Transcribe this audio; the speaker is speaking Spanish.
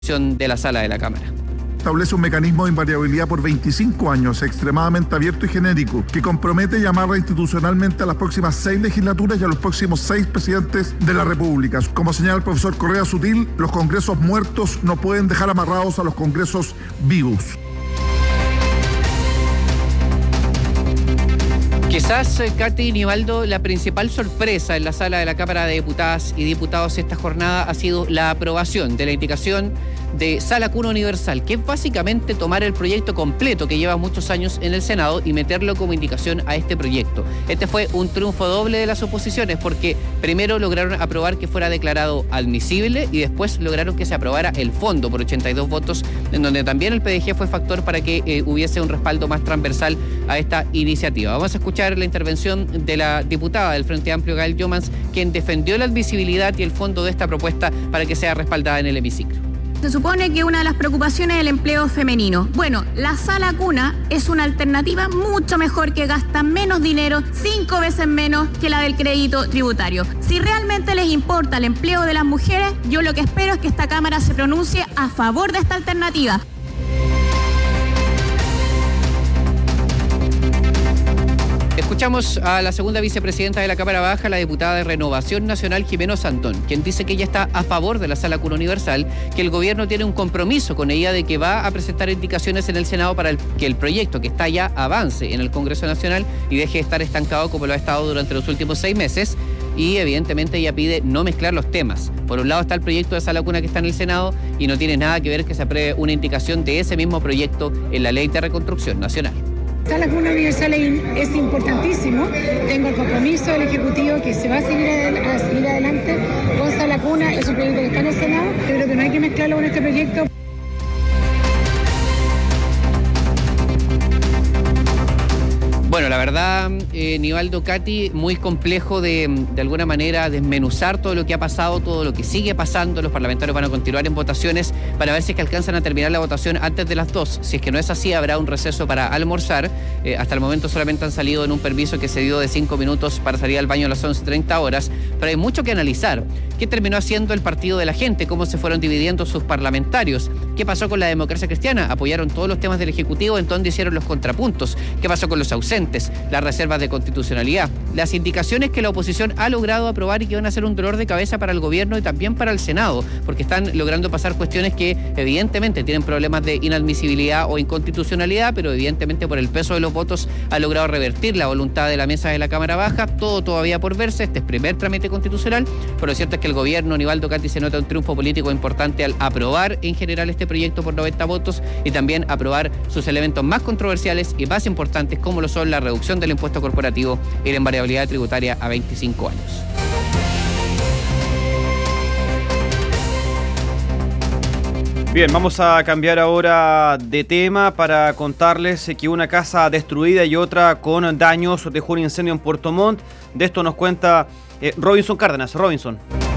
de la sala de la Cámara. Establece un mecanismo de invariabilidad por 25 años, extremadamente abierto y genérico, que compromete y amarra institucionalmente a las próximas 6 legislaturas y a los próximos 6 presidentes de la República. Como señala el profesor Correa Sutil, los congresos muertos no pueden dejar amarrados a los congresos vivos. Quizás, Katy y Nivaldo, la principal sorpresa en la sala de la Cámara de Diputadas y Diputados esta jornada ha sido la aprobación de la indicación de Sala Cuna Universal, que es básicamente tomar el proyecto completo que lleva muchos años en el Senado y meterlo como indicación a este proyecto. Este fue un triunfo doble de las oposiciones porque primero lograron aprobar que fuera declarado admisible y después lograron que se aprobara el fondo por 82 votos, en donde también el PDG fue factor para que hubiese un respaldo más transversal a esta iniciativa. Vamos a escuchar la intervención de la diputada del Frente Amplio, Gael Jomans, quien defendió la admisibilidad y el fondo de esta propuesta para que sea respaldada en el hemiciclo. Se supone que una de las preocupaciones es el empleo femenino. Bueno, la sala cuna es una alternativa mucho mejor que gasta menos dinero, 5 veces menos que la del crédito tributario. Si realmente les importa el empleo de las mujeres, yo lo que espero es que esta Cámara se pronuncie a favor de esta alternativa. Escuchamos a la segunda vicepresidenta de la Cámara Baja, la diputada de Renovación Nacional, Jimena Santón, quien dice que ella está a favor de la Sala Cuna Universal, que el gobierno tiene un compromiso con ella de que va a presentar indicaciones en el Senado para que el proyecto que está ya avance en el Congreso Nacional y deje de estar estancado como lo ha estado durante los últimos 6 meses. Y evidentemente ella pide no mezclar los temas. Por un lado está el proyecto de Sala Cuna que está en el Senado y no tiene nada que ver que se apruebe una indicación de ese mismo proyecto en la Ley de Reconstrucción Nacional. Sala Cuna Universal es importantísimo. Tengo el compromiso del Ejecutivo que se va a seguir adelante con Sala Cuna. Es un proyecto que está en el Senado. Yo creo que no hay que mezclarlo con este proyecto. Bueno, la verdad, Nivaldo, Katy, muy complejo de alguna manera desmenuzar todo lo que ha pasado, todo lo que sigue pasando. Los parlamentarios van a continuar en votaciones para ver si es que alcanzan a terminar la votación antes de las 2. Si es que no es así, habrá un receso para almorzar. Hasta el momento solamente han salido en un permiso que se dio de 5 minutos para salir al baño a las 11:30 horas. Pero hay mucho que analizar. ¿Qué terminó haciendo el Partido de la Gente? ¿Cómo se fueron dividiendo sus parlamentarios? ¿Qué pasó con la Democracia Cristiana? ¿Apoyaron todos los temas del Ejecutivo? ¿En dónde hicieron los contrapuntos? ¿Qué pasó con los ausentes? Las reservas de constitucionalidad, las indicaciones que la oposición ha logrado aprobar y que van a ser un dolor de cabeza para el gobierno y también para el Senado, porque están logrando pasar cuestiones que evidentemente tienen problemas de inadmisibilidad o inconstitucionalidad, pero evidentemente por el peso de los votos ha logrado revertir la voluntad de la mesa de la Cámara Baja. Todo todavía por verse, este es primer trámite constitucional, pero lo cierto es que el gobierno, Nivaldo, Katy, se nota un triunfo político importante al aprobar en general este proyecto por 90 votos y también aprobar sus elementos más controversiales y más importantes, como lo son la reducción del impuesto corporativo y la invariabilidad tributaria a 25 años. Bien, vamos a cambiar ahora de tema para contarles que una casa destruida y otra con daños dejó un incendio en Puerto Montt. De esto nos cuenta Robinson Cárdenas. Robinson.